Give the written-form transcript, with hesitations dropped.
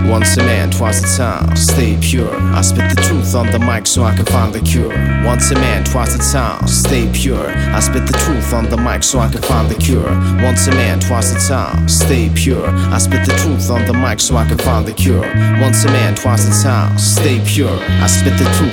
Once a man, twice a time, stay pure. I spit the truth on the mic so I can find the cure. Once a man, twice a time, stay pure. I spit the truth on the mic so I can find the cure. Once a man, twice a time, stay pure. I spit the truth on the mic so I can find the cure. Once a man, twice a time, stay pure. I spit the truth